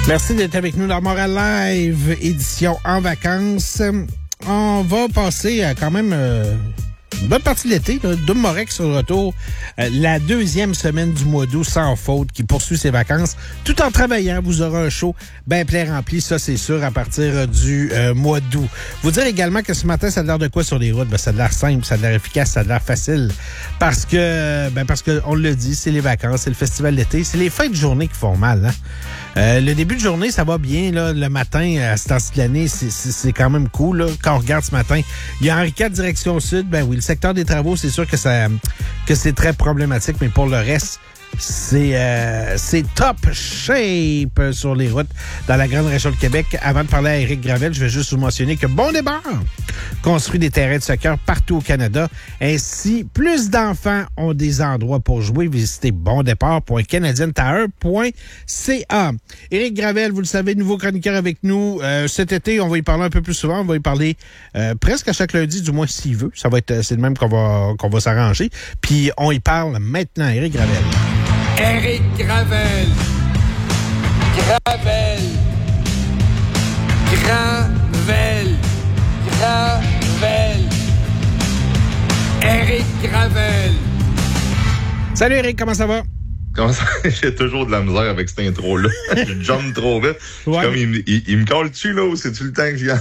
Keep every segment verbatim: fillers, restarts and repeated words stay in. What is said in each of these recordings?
Merci d'être avec nous dans Montréal Live, édition en vacances. On va passer à quand même euh, une bonne partie de l'été. Dom Morec sur le retour. Euh, la deuxième semaine du mois d'août sans faute qui poursuit ses vacances. Tout en travaillant, vous aurez un show bien plein rempli, ça c'est sûr, à partir du euh, mois d'août. Vous dire également que ce matin, ça a l'air de quoi sur les routes? Ben, ça a l'air simple, ça a l'air efficace, ça a l'air facile. Parce que, ben parce que on le dit, c'est les vacances, c'est le festival d'été, c'est les fins de journée qui font mal, hein? Euh, le début de journée, ça va bien. Là, le matin, à cette heure de l'année, c'est, c'est, c'est quand même cool. Là. Quand on regarde ce matin, il y a Henri quatre direction sud. Ben oui, le secteur des travaux, c'est sûr que ça que c'est très problématique, mais pour le reste, c'est euh, c'est top shape sur les routes dans la grande région de Québec. Avant de parler à Éric Gravel, je vais juste vous mentionner que Bon Départ construit des terrains de soccer partout au Canada. Ainsi, plus d'enfants ont des endroits pour jouer. Visitez bon départ point canadian tire point c a. Éric Gravel, vous le savez, nouveau chroniqueur avec nous. Euh, cet été, on va y parler un peu plus souvent. On va y parler euh, presque à chaque lundi, du moins s'il veut. Ça va être, c'est le même qu'on va qu'on va s'arranger. Puis on y parle maintenant. Éric Gravel. Éric Gravel. Gravel. Gravel. Gravel. Éric Gravel. Salut Éric, comment ça va? Comment ça? J'ai toujours de la misère avec cette intro-là. Je jump trop vite. Ouais. Comme il, il, il me colle dessus, là, ou c'est-tu le temps que je viens?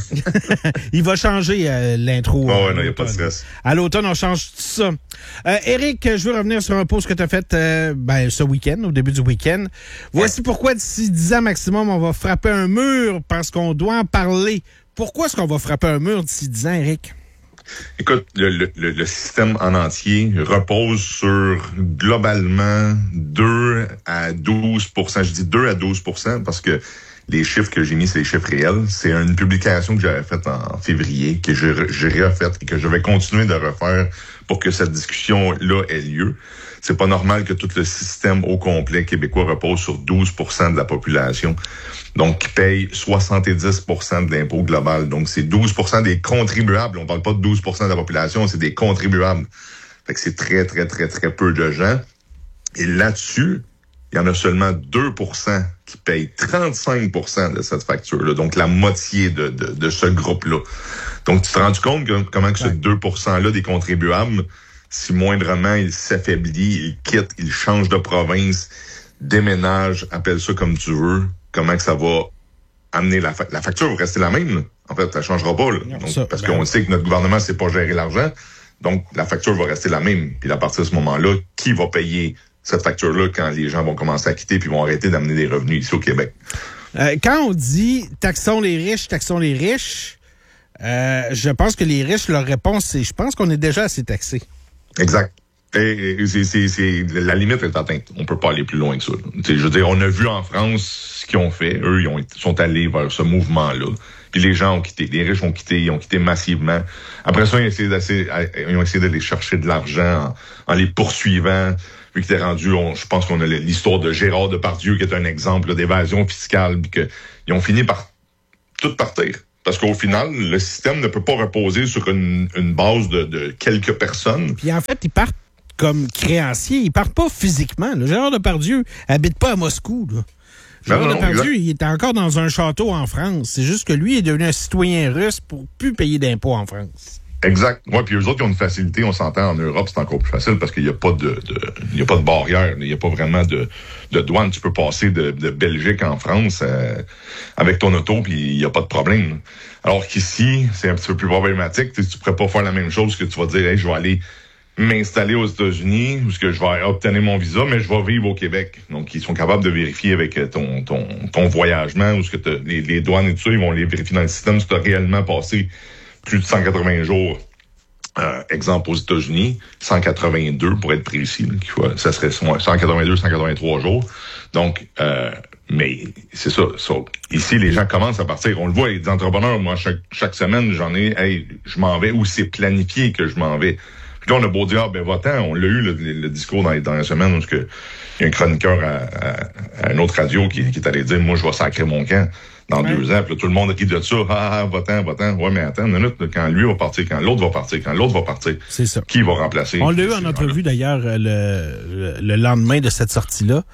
Il va changer euh, l'intro. Oh, euh, ouais, non, il n'y a pas de stress. À l'automne, on change tout ça. Euh, Éric, je veux revenir sur un post que tu as fait euh, ben, ce week-end, au début du week-end. Voici ouais. pourquoi d'ici dix ans maximum, on va frapper un mur parce qu'on doit en parler. Pourquoi est-ce qu'on va frapper un mur d'ici dix ans, Éric? Écoute, le, le, le système en entier repose sur globalement deux à douze pour cent. Je dis deux à douze pour cent parce que les chiffres que j'ai mis, c'est les chiffres réels. C'est une publication que j'avais faite en février, que j'ai, j'ai refaite et que je vais continuer de refaire pour que cette discussion-là ait lieu. C'est pas normal que tout le système au complet québécois repose sur douze pour cent de la population. Donc, qui paye soixante-dix pour cent de l'impôt global. Donc, c'est douze pour cent des contribuables. On parle pas de douze pour cent de la population, c'est des contribuables. Fait que c'est très, très, très, très peu de gens. Et là-dessus, il y en a seulement deux pour cent qui payent trente-cinq pour cent de cette facture-là. Donc, la moitié de, de, de ce groupe-là. Donc, tu te rends compte que, comment que ce deux pour cent-là des contribuables, si moindrement il s'affaiblit, il quitte, il change de province, déménage, appelle ça comme tu veux, comment que ça va amener la, fa- la facture va rester la même, là. En fait, ça changera pas, là. Donc, ça, parce ben... qu'on sait que notre gouvernement sait pas gérer l'argent. Donc, la facture va rester la même. Puis à partir de ce moment-là, qui va payer cette facture-là quand les gens vont commencer à quitter puis vont arrêter d'amener des revenus ici au Québec? Euh, quand on dit taxons les riches, taxons les riches, euh, je pense que les riches, leur réponse, c'est je pense qu'on est déjà assez taxés. Exact. Et, et c'est, c'est, c'est, la limite est atteinte. On peut pas aller plus loin que ça. Je veux dire, on a vu en France ce qu'ils ont fait. Eux, ils ont, sont allés vers ce mouvement-là. Puis les gens ont quitté. Les riches ont quitté. Ils ont quitté massivement. Après ça, ils ont essayé, d'essayer, ils ont essayé d'aller chercher de l'argent en, en les poursuivant. Vu que t'es rendu, on, je pense qu'on a l'histoire de Gérard Depardieu qui est un exemple là, d'évasion fiscale. Puis que, ils ont fini par tout partir. Parce qu'au final, le système ne peut pas reposer sur une, une base de, de quelques personnes. Puis en fait, ils partent comme créanciers. Ils partent pas physiquement. Là. Gérard Depardieu habite pas à Moscou. Là. Gérard non, Depardieu, non, il est encore dans un château en France. C'est juste que lui est devenu un citoyen russe pour plus payer d'impôts en France. Exact. Ouais, puis eux autres, ils ont une facilité, on s'entend, en Europe, c'est encore plus facile parce qu'il n'y a pas de, de il y a pas de barrière, il n'y a pas vraiment de, de douane. Tu peux passer de, de Belgique en France euh, avec ton auto, puis il n'y a pas de problème. Alors qu'ici, c'est un petit peu plus problématique. Tu ne pourrais pas faire la même chose que tu vas dire, hey, je vais aller m'installer aux États-Unis, où ce que je vais obtenir mon visa, mais je vais vivre au Québec. Donc, ils sont capables de vérifier avec ton ton, ton voyagement, où ce que les, les douanes et tout ça, ils vont les vérifier dans le système si tu as réellement passé plus de cent quatre-vingts jours, euh, exemple aux États-Unis, cent quatre-vingt-deux pour être précis, là, qu'il faut, ça serait cent quatre-vingt-deux, cent quatre-vingt-trois jours. Donc, euh, mais c'est ça, ça. Ici, les gens commencent à partir. On le voit, les entrepreneurs, moi, chaque, chaque semaine, j'en ai, hey, je m'en vais, ou c'est planifié que je m'en vais. Puis là, on a beau dire, ah, ben, va-t'en. On l'a eu, le, le, le discours dans les dernières semaines, où il y a un chroniqueur à, à, à une autre radio qui, qui est allé dire, moi, je vais sacrer mon camp dans ouais. deux ans. Puis là, tout le monde qui dit ça, ah, ah, va-t'en, va-t'en. Ouais, mais attends une minute, quand lui va partir, quand l'autre va partir, quand l'autre va partir. C'est ça. Qui va remplacer? On l'a eu en entrevue, d'ailleurs, le, le lendemain de cette sortie-là.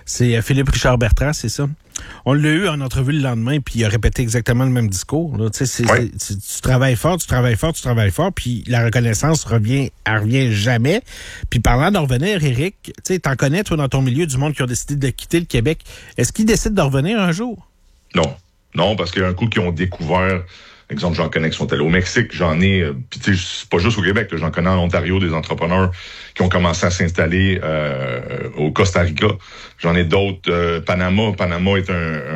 C'est Philippe Richard Bertrand, c'est ça? On l'a eu en entrevue le lendemain, puis il a répété exactement le même discours. Là. C'est, c'est, oui. c'est, tu travailles fort, tu travailles fort, tu travailles fort, puis la reconnaissance revient, elle revient jamais. Puis parlant d'en revenir, Éric, tu sais, t'en connais, toi, dans ton milieu, du monde qui ont décidé de quitter le Québec. Est-ce qu'ils décident de revenir un jour? Non. Non, parce qu'il y a un coup qu'ils ont découvert... Exemple, j'en connais qui sont allés au Mexique, j'en ai, euh, puis tu sais, c'est pas juste au Québec, là, j'en connais en Ontario des entrepreneurs qui ont commencé à s'installer euh, au Costa Rica. J'en ai d'autres, euh, Panama. Panama est un,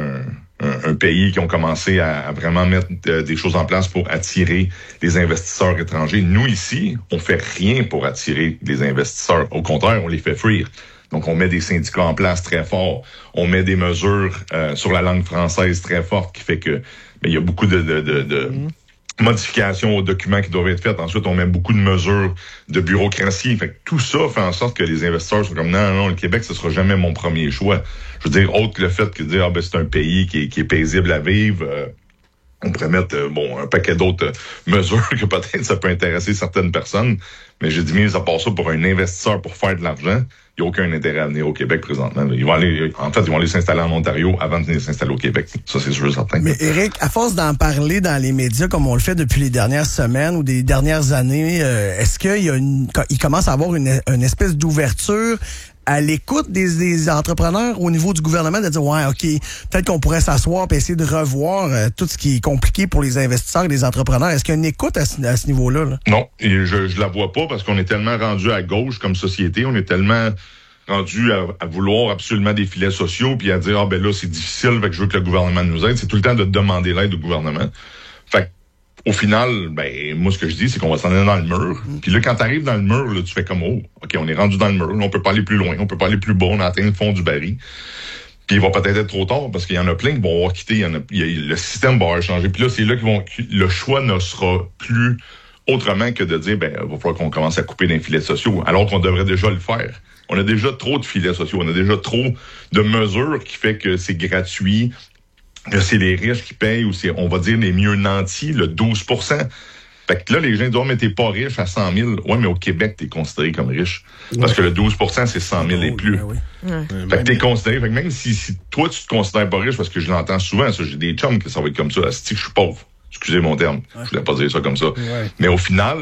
un, un, un pays qui ont commencé à, à vraiment mettre euh, des choses en place pour attirer les investisseurs étrangers. Nous, ici, on fait rien pour attirer les investisseurs. Au contraire, on les fait fuir. Donc, on met des syndicats en place très forts. On met des mesures euh, sur la langue française très fortes qui fait que mais il y a beaucoup de, de, de, de mmh. modifications aux documents qui doivent être faites. Ensuite, on met beaucoup de mesures de bureaucratie. Fait que tout ça fait en sorte que les investisseurs sont comme non, non, le Québec, ce sera jamais mon premier choix. Je veux dire, autre que le fait que dire ah ben c'est un pays qui est, qui est paisible à vivre. Euh, on pourrait mettre euh, bon un paquet d'autres euh, mesures que peut-être ça peut intéresser certaines personnes. Mais j'ai dit, mais ça passe ça pour un investisseur pour faire de l'argent. Il n'y a aucun intérêt à venir au Québec présentement. Ils vont aller, en fait, ils vont aller s'installer en Ontario avant de venir s'installer au Québec. Ça, c'est sûr et certain. Mais Éric, à force d'en parler dans les médias comme on le fait depuis les dernières semaines ou des dernières années, euh, est-ce qu'il y a une, il commence à avoir une, une espèce d'ouverture à l'écoute des, des entrepreneurs au niveau du gouvernement de dire ouais, OK, peut-être qu'on pourrait s'asseoir et essayer de revoir euh, tout ce qui est compliqué pour les investisseurs et les entrepreneurs. Est-ce qu'il y a une écoute à ce, à ce niveau-là? Là? Non, et je, je la vois pas parce qu'on est tellement rendu à gauche comme société, on est tellement rendu à, à vouloir absolument des filets sociaux puis à dire ah ben là c'est difficile, fait que je veux que le gouvernement nous aide. C'est tout le temps de demander l'aide au gouvernement. Fait que, au final, ben moi ce que je dis c'est qu'on va s'en aller dans le mur. Puis là quand t'arrives dans le mur, là, tu fais comme oh, ok on est rendu dans le mur, là, on peut pas aller plus loin, on peut pas aller plus bas, on a atteint le fond du baril. Puis il va peut-être être trop tard parce qu'il y en a plein qui vont avoir quitté, il y en a, il y a, le système va avoir changé. Puis là c'est là qu'ils vont, le choix ne sera plus autrement que de dire ben il va falloir qu'on commence à couper des filets sociaux, alors qu'on devrait déjà le faire. On a déjà trop de filets sociaux, on a déjà trop de mesures qui fait que c'est gratuit, que c'est les riches qui payent ou c'est, on va dire, les mieux nantis, le douze pour cent. Fait que là, les gens disent, oh, mais t'es pas riche à cent mille. Ouais, mais au Québec, t'es considéré comme riche. Ouais. Parce que le douze pour cent, c'est cent mille et plus. Oui, oui. Ouais. Fait que t'es considéré. Fait que même si, si toi, tu te considères pas riche, parce que je l'entends souvent, ça, j'ai des chums que ça va être comme ça. C'est que je suis pauvre. Excusez mon terme. Ouais. Je voulais pas dire ça comme ça. Ouais. Mais au final,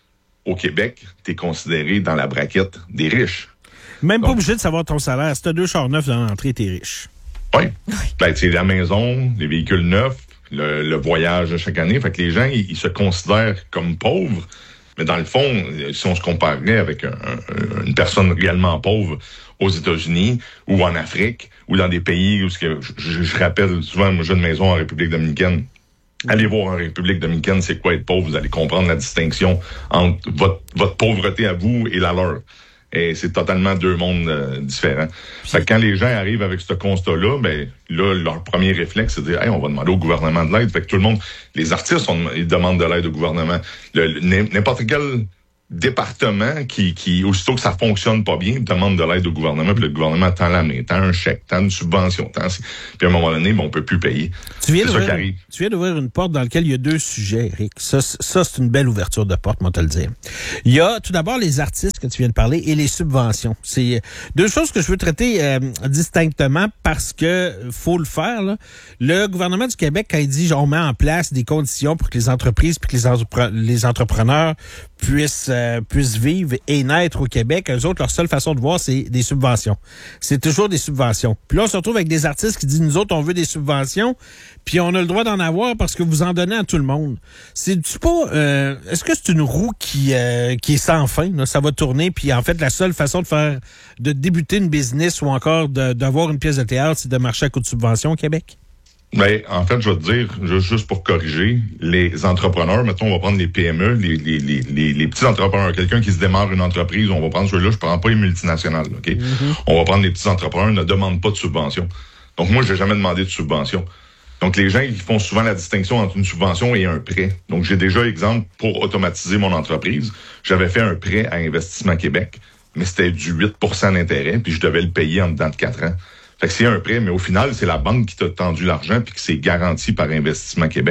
au Québec, t'es considéré dans la braquette des riches. Même Donc, pas obligé de savoir ton salaire. Si t'as deux chars neufs dans l'entrée, t'es riche. Oui. Ben, tu sais, la maison, les véhicules neufs, le, le voyage chaque année. Fait que les gens, ils, ils se considèrent comme pauvres. Mais dans le fond, si on se comparait avec un, un, une personne réellement pauvre aux États-Unis ou en Afrique ou dans des pays où ce que, je, je rappelle souvent, moi j'ai une maison en République dominicaine. Allez voir en République dominicaine, c'est quoi être pauvre. Vous allez comprendre la distinction entre votre, votre pauvreté à vous et la leur. Et c'est totalement deux mondes euh, différents. Fait que quand les gens arrivent avec ce constat-là, ben là, leur premier réflexe, c'est de dire hey, on va demander au gouvernement de l'aide. Fait que tout le monde, les artistes, on, ils demandent de l'aide au gouvernement. Le, le, n'importe quel département qui, qui, aussitôt que ça fonctionne pas bien, demande de l'aide au gouvernement, puis le gouvernement tend la main, tend un chèque, tend une subvention, tend... Puis à un moment donné, ben, on peut plus payer. Tu viens, d'ouvrir, tu viens d'ouvrir une porte dans laquelle il y a deux sujets, Éric. Ça, ça, c'est une belle ouverture de porte, moi te le dire. Il y a tout d'abord les artistes que tu viens de parler et les subventions. C'est deux choses que je veux traiter euh, distinctement parce que faut le faire. Là. Le gouvernement du Québec, quand il dit on met en place des conditions pour que les entreprises puis que les, entrepre- les entrepreneurs puissent euh, puissent vivre et naître au Québec, eux autres, leur seule façon de voir, c'est des subventions. C'est toujours des subventions. Puis là, on se retrouve avec des artistes qui disent, nous autres, on veut des subventions, puis on a le droit d'en avoir parce que vous en donnez à tout le monde. C'est-tu pas... Euh, est-ce que c'est une roue qui euh, qui est sans fin? Là? Ça va tourner, puis en fait, la seule façon de faire de débuter une business ou encore de, d'avoir une pièce de théâtre, c'est de marcher à coup de subventions au Québec? Ben, en fait, je vais te dire, juste pour corriger, les entrepreneurs, mettons, on va prendre les P M E, les, les, les, les, les petits entrepreneurs, quelqu'un qui se démarre une entreprise, on va prendre ceux-là, je prends pas les multinationales, OK? Mm-hmm. On va prendre les petits entrepreneurs, ne demandent pas de subvention. Donc, moi, j'ai jamais demandé de subvention. Donc, les gens, ils font souvent la distinction entre une subvention et un prêt. Donc, j'ai déjà, exemple, pour automatiser mon entreprise, j'avais fait un prêt à Investissement Québec, mais c'était du huit pour cent d'intérêt, puis je devais le payer en dedans de quatre ans. Fait que c'est un prêt, mais au final, c'est la banque qui t'a tendu l'argent puis que c'est garanti par Investissement Québec.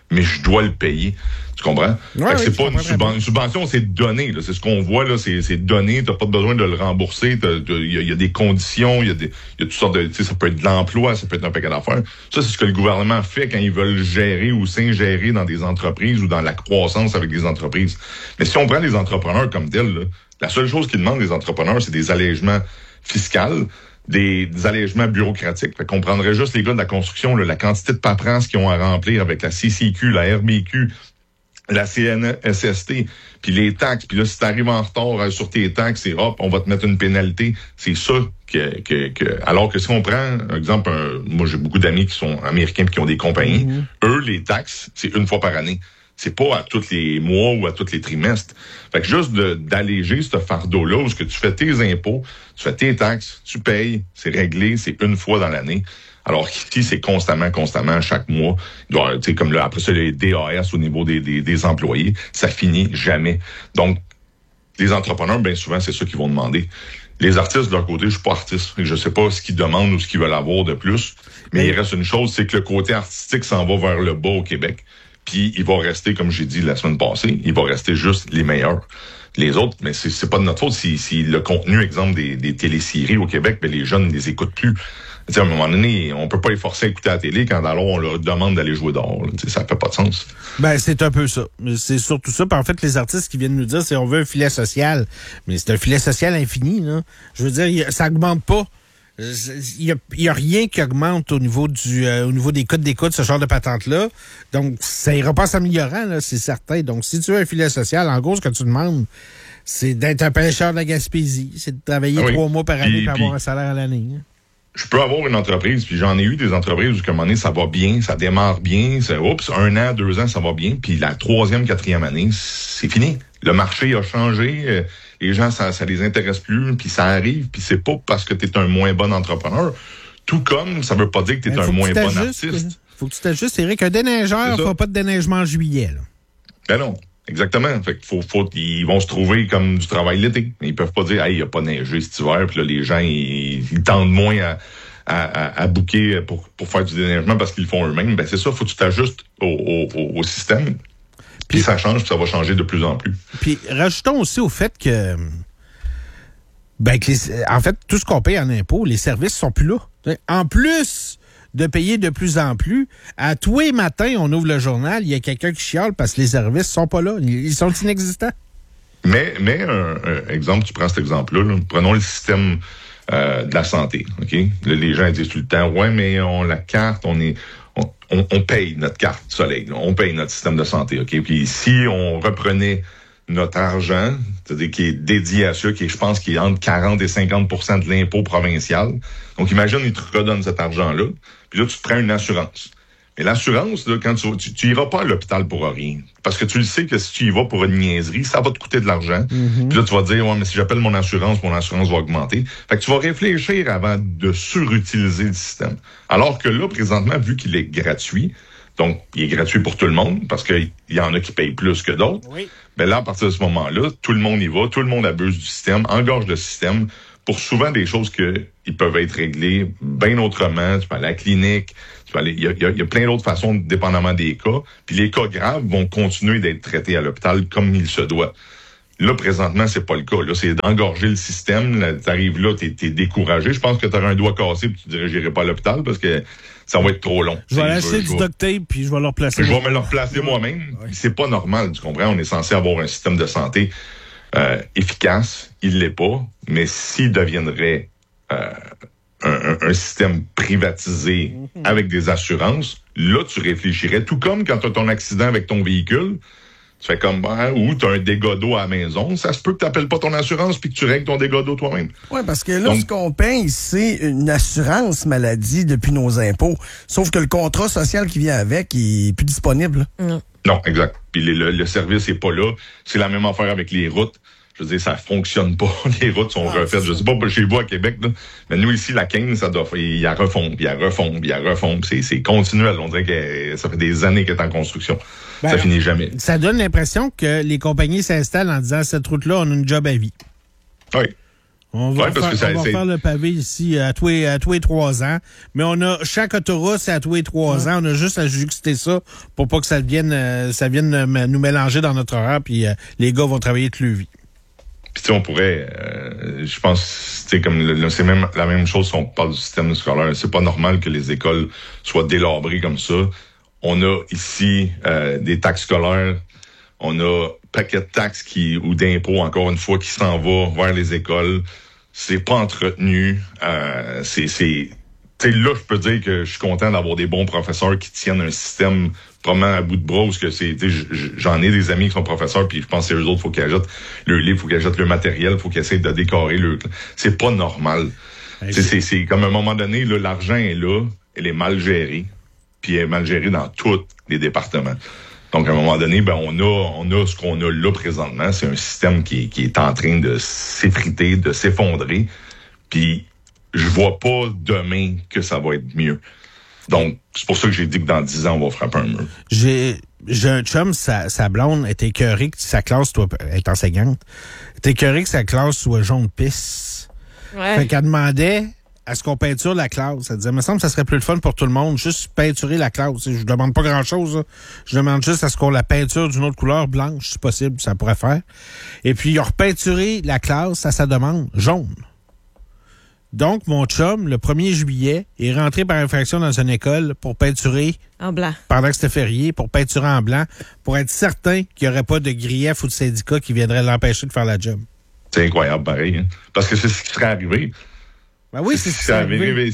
mais je dois le payer. Tu comprends? Ouais, fait que oui, c'est pas une, subven- une subvention, c'est donné. Là. C'est ce qu'on voit, là, c'est, c'est donné, t'as pas besoin de le rembourser. Il y, y a des conditions, il y a des y a toutes sortes de. Tu sais, ça peut être de l'emploi, ça peut être un paquet d'affaires. Ça, c'est ce que le gouvernement fait quand ils veulent gérer ou s'ingérer dans des entreprises ou dans la croissance avec des entreprises. Mais si on prend les entrepreneurs comme tels, là, la seule chose qu'ils demandent les entrepreneurs, c'est des allègements fiscaux, des, des allègements bureaucratiques. Fait qu'on prendrait juste les gars de la construction, là, la quantité de paperasse qu'ils ont à remplir avec la C C Q, la R B Q, la C N S S T, puis les taxes, puis là, si t'arrives en retard euh, sur tes taxes, c'est hop, on va te mettre une pénalité. C'est ça que, que, que... Alors que si on prend, par exemple, un, moi j'ai beaucoup d'amis qui sont américains et qui ont des compagnies, mm-hmm. eux, les taxes, c'est une fois par année. C'est pas à tous les mois ou à tous les trimestres. Fait que juste de, d'alléger ce fardeau-là, où ce que tu fais tes impôts, tu fais tes taxes, tu payes, c'est réglé, c'est une fois dans l'année. Alors qu'ici, c'est constamment, constamment, chaque mois. Tu sais, comme là, après ça, les D A S au niveau des, des, des employés, ça finit jamais. Donc, les entrepreneurs, bien souvent, c'est ça qu'ils vont demander. Les artistes, de leur côté, je suis pas artiste. Je sais pas ce qu'ils demandent ou ce qu'ils veulent avoir de plus. Mais il reste une chose, c'est que le côté artistique s'en va vers le bas au Québec. Puis il va rester, comme j'ai dit la semaine passée, il va rester juste les meilleurs. Les autres, mais c'est, c'est pas de notre faute si, si le contenu, exemple, des, des téléséries au Québec, ben les jeunes ne les écoutent plus. T'sais, à un moment donné, on peut pas les forcer à écouter la télé quand alors on leur demande d'aller jouer dehors. Là. Ça fait pas de sens. Ben, c'est un peu ça. C'est surtout ça. Puis en fait, les artistes qui viennent nous dire, c'est on veut un filet social. Mais c'est un filet social infini, là. Je veux dire, ça augmente pas. Il y a, il y a rien qui augmente au niveau du euh, au niveau des codes d'écoute, ce genre de patente-là. Donc, ça ira pas s'améliorant, là, c'est certain. Donc, si tu veux un filet social, en gros, ce que tu demandes, c'est d'être un pêcheur de la Gaspésie. C'est de travailler oui. trois mois par année puis, pour puis, avoir un salaire à l'année. Hein. Je peux avoir une entreprise, puis j'en ai eu des entreprises où, à un moment donné, ça va bien, ça démarre bien, ça, oups, un an, deux ans, ça va bien, puis la troisième, quatrième année, c'est fini. Le marché a changé, euh, les gens, ça, ça les intéresse plus, puis ça arrive, puis c'est pas parce que tu es un moins bon entrepreneur. Tout comme, ça veut pas dire que tu es un moins bon artiste. Faut que tu t'ajustes, Éric. Un déneigeur ne fera pas de déneigement en juillet, là. Ben non. Exactement. Fait qu'il faut, faut, ils vont se trouver comme du travail l'été. Ils peuvent pas dire, hey, il n'y a pas neigé cet hiver, puis là, les gens, ils, ils tendent moins à, à, à, à booker pour, pour faire du déneigement parce qu'ils le font eux-mêmes. Ben, c'est ça, faut que tu t'ajustes au, au, au système. Puis ça change, puis ça va changer de plus en plus. Puis rajoutons aussi au fait que, ben, que les, en fait, tout ce qu'on paye en impôts, les services sont plus là. En plus de payer de plus en plus, à tous les matins, on ouvre le journal, il y a quelqu'un qui chiale parce que les services sont pas là. Ils sont inexistants. Mais, mais un, un exemple, tu prends cet exemple-là, là, prenons le système euh, de la santé. Ok, là, les gens disent tout le temps, ouais, mais on la carte, on est, on, on, on paye notre carte soleil, là, on paye notre système de santé. Ok, puis si on reprenait notre argent, c'est-à-dire qui est dédié à ça, qui est, je pense, qui est entre quarante et cinquante pour cent de l'impôt provincial. Donc, imagine, ils te redonnent cet argent-là, puis là, tu te prends une assurance. Mais l'assurance, là, quand tu, tu, tu iras pas à l'hôpital pour rien. Parce que tu le sais que si tu y vas pour une niaiserie, ça va te coûter de l'argent. Mm-hmm. Puis là, tu vas te dire, ouais, mais si j'appelle mon assurance, mon assurance va augmenter. Fait que tu vas réfléchir avant de surutiliser le système. Alors que là, présentement, vu qu'il est gratuit, donc, il est gratuit pour tout le monde, parce qu'il y en a qui payent plus que d'autres. Oui. Mais là, à partir de ce moment-là, tout le monde y va, tout le monde abuse du système, engorge le système pour souvent des choses que ils peuvent être réglées bien autrement. Tu peux aller à la clinique, tu peux aller, il y a, il y a plein d'autres façons, dépendamment des cas. Puis les cas graves vont continuer d'être traités à l'hôpital comme il se doit. Là, présentement, c'est pas le cas. Là, c'est d'engorger le système. Tu arrives là, t'es, t'es découragé. Je pense que t'auras un doigt cassé puis tu dirais, j'irai pas à l'hôpital parce que ça va être trop long. Je vais lâcher du duct tape puis je vais le replacer. Je vais me le replacer moi-même. Ouais. C'est pas normal, tu comprends? On est censé avoir un système de santé euh, efficace. Il l'est pas. Mais s'il deviendrait euh, un, un, un système privatisé mm-hmm. avec des assurances, là, tu réfléchirais. Tout comme quand tu as ton accident avec ton véhicule, tu fais comme, ben, ou tu as un dégât d'eau à la maison, ça se peut que tu n'appelles pas ton assurance puis que tu règles ton dégât d'eau toi-même. Oui, parce que là, donc, ce qu'on paye, c'est une assurance maladie depuis nos impôts. Sauf que le contrat social qui vient avec, il est plus disponible. Mm. Non, exact. Puis le, le, le service n'est pas là. C'est la même affaire avec les routes. Je veux dire, ça fonctionne pas. Les routes sont ah, refaites. Je sais pas chez vous à Québec, là. Mais nous, ici, la quinze, ça doit il y a refond, puis il y a refond, puis il y a refond. C'est, c'est continuel. On dirait que ça fait des années qu'elle est en construction. Ben, ça finit jamais. Ça donne l'impression que les compagnies s'installent en disant, cette route-là, on a une job à vie. Oui. On va, Ouais, parce faire, que ça, on va c'est... faire le pavé ici à tous les, à tous les trois ans. Mais on a chaque autoroute, c'est à tous les trois ouais. ans. On a juste à juxter ça pour pas que ça vienne, euh, ça vienne euh, nous mélanger dans notre horaire. Puis euh, les gars vont travailler toute leur vie. Puis tu sais, on pourrait, euh, je pense, tu sais, comme le, c'est même la même chose si on parle du système scolaire. C'est pas normal que les écoles soient délabrées comme ça. On a ici euh, des taxes scolaires. On a paquet de taxes qui ou d'impôts, encore une fois, qui s'en va vers les écoles. C'est pas entretenu. Euh, c'est, c'est, tu sais, là, je peux dire que je suis content d'avoir des bons professeurs qui tiennent un système probablement à bout de bras. Parce que c'est, tu sais, j'en ai des amis qui sont professeurs, puis je pense que c'est eux autres, faut qu'ils achètent le livre, faut qu'ils achètent le matériel, faut qu'ils essayent de décorer le. C'est pas normal. Okay. C'est, c'est, c'est comme à un moment donné, là, l'argent est là, elle est mal gérée, puis elle est mal gérée dans tous les départements. Donc, à un moment donné, ben, on a, on a ce qu'on a là présentement. C'est un système qui, qui est en train de s'effriter, de s'effondrer. Puis, je vois pas demain que ça va être mieux. Donc, c'est pour ça que j'ai dit que dans dix ans, on va frapper un mur. J'ai, j'ai un chum, sa, sa blonde était écœurée que sa classe, toi, elle est enseignante, était écœurée que sa classe soit jaune pisse. Ouais. Fait qu'elle demandait à ce qu'on peinture la classe. Elle disait, il me semble que ça serait plus le fun pour tout le monde, juste peinturer la classe. Je demande pas grand-chose. Là. Je demande juste à ce qu'on la peinture d'une autre couleur, blanche, si possible, ça pourrait faire. Et puis, ils ont repeinturé la classe à sa demande, jaune. Donc, mon chum, le premier juillet, est rentré par infraction dans une école pour peinturer... En blanc. Pendant que c'était férié, pour peinturer en blanc, pour être certain qu'il n'y aurait pas de grief ou de syndicat qui viendrait l'empêcher de faire la job. C'est incroyable, pareil. Hein? Parce que c'est ce qui serait arrivé. Ben oui, c'est, c'est ce qui serait arrivé.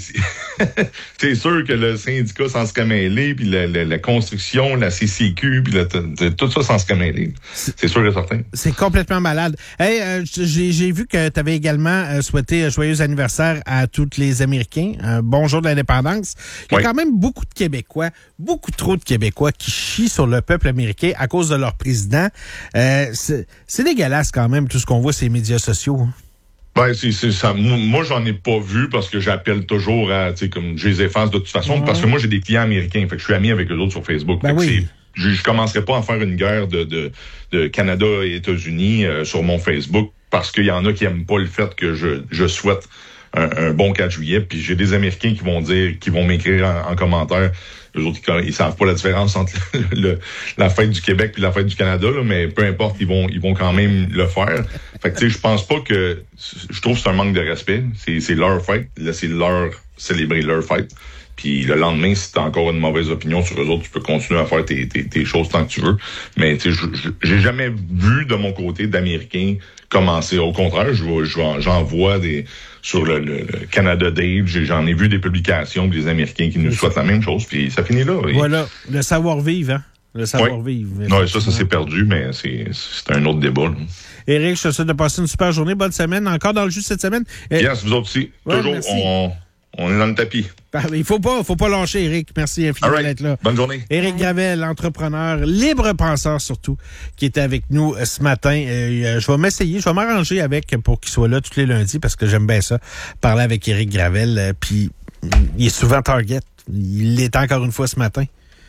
C'est sûr que le syndicat s'en serait mêlé, puis la, la, la construction, la C C Q, puis la, tout ça s'en serait mêlé. C'est, c'est sûr et certain. C'est complètement malade. Hey, euh, j'ai, j'ai vu que tu avais également euh, souhaité un joyeux anniversaire à tous les Américains. Un bon jour de l'indépendance. Il y a oui. quand même beaucoup de Québécois, beaucoup trop de Québécois qui chient sur le peuple américain à cause de leur président. Euh, c'est, c'est dégueulasse quand même tout ce qu'on voit sur les médias sociaux. Hein. Ben, c'est, c'est ça. Moi, j'en ai pas vu parce que j'appelle toujours à, tu sais, comme je les efface de toute façon, ouais. parce que moi, j'ai des clients américains. Fait que je suis ami avec eux autres sur Facebook. Ben oui. c'est, je, je commencerai pas à faire une guerre de, de, de Canada et États-Unis euh, sur mon Facebook parce qu'il y en a qui aiment pas le fait que je, je souhaite un, un bon quatre juillet. Puis j'ai des Américains qui vont dire, qui vont m'écrire en, en commentaire. Les autres, ils, ils savent pas la différence entre le, le, la fête du Québec puis la fête du Canada, là, mais peu importe, ils vont, ils vont quand même le faire. Fait que, tu sais, je pense pas que, je trouve que c'est un manque de respect. C'est, c'est leur fête. Là, c'est leur, célébrer leur fête. Puis le lendemain, si t'as encore une mauvaise opinion sur eux autres, tu peux continuer à faire tes, tes, tes choses tant que tu veux. Mais, tu sais, j'ai jamais vu de mon côté d'Américains commencer. Au contraire, je, je, j'en vois des, sur le, le, le Canada Day, j'en ai vu des publications des Américains qui nous souhaitent la même chose, puis ça finit là. Voilà, le savoir-vivre, hein? Le savoir-vivre. Oui. Non, ça, ça s'est perdu, mais c'est, c'est un autre débat. Là. Éric, je te souhaite de passer une super journée, bonne semaine, encore dans le jus cette semaine. Et... Yes, vous autres aussi. Ouais, toujours, on, on est dans le tapis. Il faut pas, faut pas lâcher, Éric. Merci infiniment right. d'être là. Bonne journée. Éric Gravel, entrepreneur, libre penseur surtout, qui était avec nous ce matin. Euh, je vais m'essayer, je vais m'arranger avec pour qu'il soit là tous les lundis parce que j'aime bien ça. Parler avec Éric Gravel, euh, puis il est souvent target. Il l'est encore une fois ce matin.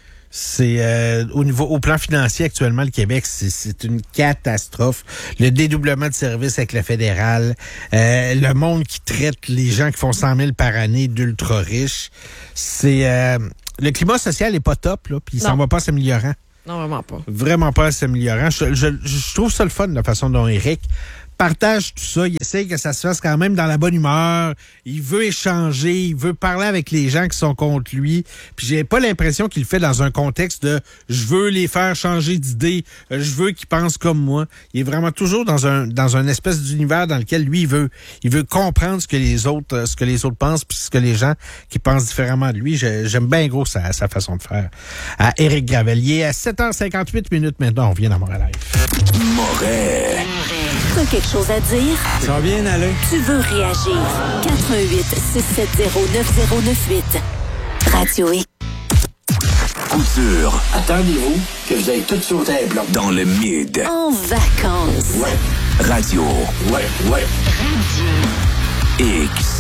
C'est euh, au niveau au plan financier actuellement, le Québec, c'est, c'est une catastrophe. Le dédoublement de services avec le fédéral, euh, le monde qui traite les gens qui font cent mille par année d'ultra riches. C'est euh, le climat social est pas top là, puis il s'en va pas s'améliorant. Non, vraiment pas. Vraiment pas s'améliorant. Je, je, je trouve ça le fun de la façon dont Éric partage tout ça, il essaie que ça se fasse quand même dans la bonne humeur, il veut échanger, il veut parler avec les gens qui sont contre lui, puis j'ai pas l'impression qu'il le fait dans un contexte de « je veux les faire changer d'idée, je veux qu'ils pensent comme moi ». Il est vraiment toujours dans un dans un espèce d'univers dans lequel lui, il veut il veut comprendre ce que les autres ce que les autres pensent, puis ce que les gens qui pensent différemment de lui. Je, j'aime bien gros sa, sa façon de faire. À Éric Gravel, il est à sept heures cinquante-huit minutes maintenant, on revient dans Montréal Live. Montréal. T'as quelque chose à dire? Ça va bien aller. Tu veux réagir? quatre un huit six sept zéro neuf zéro neuf huit. Radio X. Couture. Attendez-vous que vous ayez tout sauté un bloc. Dans le mid. En vacances. Ouais. Radio. Ouais, ouais. Radio X.